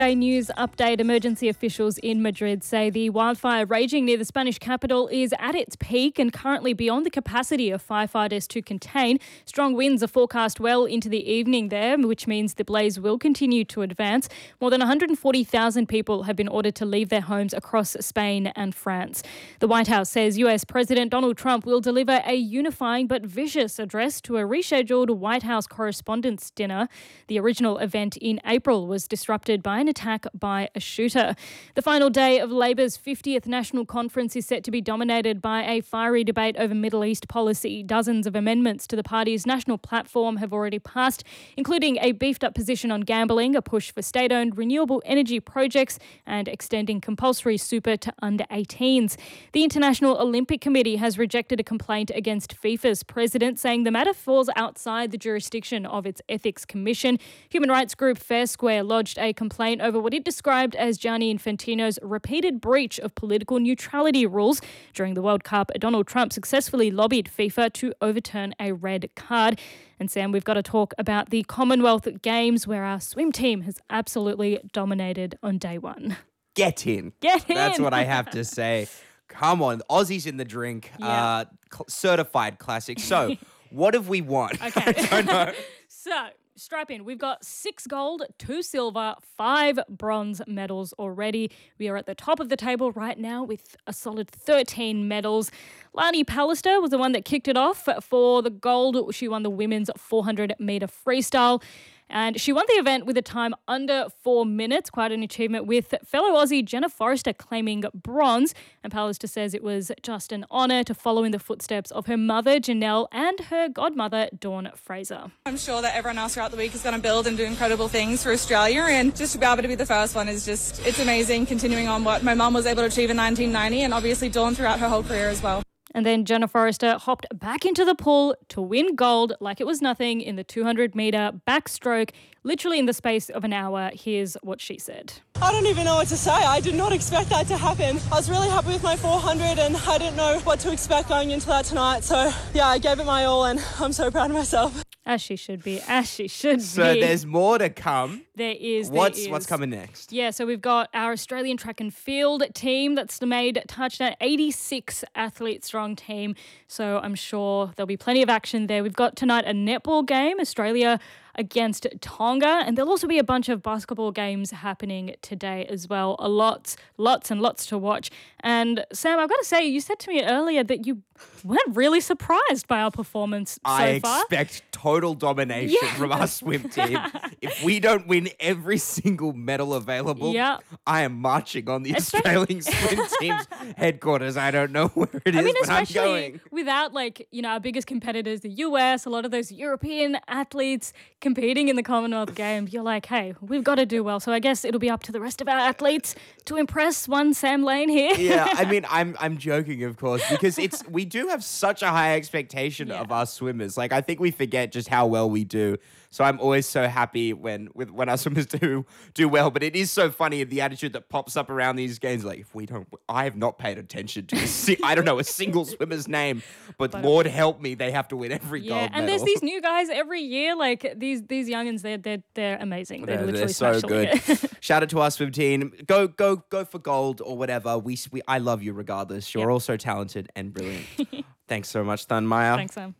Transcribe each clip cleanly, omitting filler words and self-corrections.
A news update. Emergency officials in Madrid say the wildfire raging near the Spanish capital is at its peak and currently beyond the capacity of firefighters to contain. Strong winds are forecast well into the evening there, which means the blaze will continue to advance. More than 140,000 people have been ordered to leave their homes across Spain and France. The White House says US President Donald Trump will deliver a unifying but vicious address to a rescheduled White House Correspondents' Dinner. The original event in April was disrupted by an attack by a shooter. The final day of Labor's 50th National Conference is set to be dominated by a fiery debate over Middle East policy. Dozens of amendments to the party's national platform have already passed, including a beefed-up position on gambling, a push for state-owned renewable energy projects, and extending compulsory super to under 18s. The International Olympic Committee has rejected a complaint against FIFA's president, saying the matter falls outside the jurisdiction of its ethics commission. Human rights group Fair Square lodged a complaint over what it described as Gianni Infantino's repeated breach of political neutrality rules. During the World Cup, Donald Trump successfully lobbied FIFA to overturn a red card. And Sam, we've got to talk about the Commonwealth Games, where our swim team has absolutely dominated on day one. Get in. Get in. That's what I have to say. Come on, Aussies in the drink. Yeah. Certified classic. So, what have we won? Okay. I don't know. So, strap in. We've got 6 gold, 2 silver, 5 bronze medals already. We are at the top of the table right now with a solid 13 medals. Lani Pallister was the one that kicked it off for the gold. She won the women's 400-metre freestyle. And she won the event with a time under 4 minutes, quite an achievement, with fellow Aussie Jenna Forrester claiming bronze. And Pallister says it was just an honour to follow in the footsteps of her mother, Janelle, and her godmother, Dawn Fraser. I'm sure that everyone else throughout the week is going to build and do incredible things for Australia, and just to be able to be the first one is just, it's amazing, continuing on what my mum was able to achieve in 1990, and obviously Dawn throughout her whole career as well. And then Jenna Forrester hopped back into the pool to win gold like it was nothing in the 200-metre backstroke, literally in the space of an hour. Here's what she said. I don't even know what to say. I did not expect that to happen. I was really happy with my 400 and I didn't know what to expect going into that tonight. So, yeah, I gave it my all and I'm so proud of myself. As she should be, as she should be. So there's more to come. There is. What's coming next? Yeah, so we've got our Australian track and field team that's made touchdown, 86 athlete strong team. So I'm sure there'll be plenty of action there. We've got tonight a netball game, Australia against Tonga, and there'll also be a bunch of basketball games happening today as well. Lots and lots to watch. And Sam, I've got to say, you said to me earlier that you weren't really surprised by our performance so far. I expect total domination from our swim team. If we don't win every single medal available, I am marching on the Australian swim team's headquarters. I don't know where it is, but I'm going. Without, our biggest competitors, the US, a lot of those European athletes competing in the Commonwealth Games, you're like, hey, we've got to do well. So I guess it'll be up to the rest of our athletes to impress one Sam Lane here. Yeah, I mean, I'm joking, of course, because we do have such a high expectation of our swimmers. I think we forget just how well we do. So I'm always so happy when our swimmers do well. But it is so funny the attitude that pops up around these games. If we don't, I have not paid attention to a single swimmer's name. But Lord help me, they have to win every gold medal. And there's these new guys every year. These youngins, they're amazing. They're literally so good. It. Shout out to our swim team. Go for gold or whatever. I love you regardless. You're all so talented and brilliant. Thanks so much, Thunmaya. Thanks, Sam.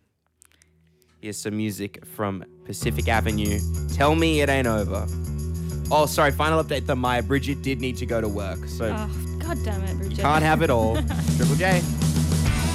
Here's some music from Pacific Avenue. Tell me it ain't over. Oh, sorry. Final update, Thunmaya. Bridget did need to go to work. So God damn it, Bridget. Can't have it all. Triple J.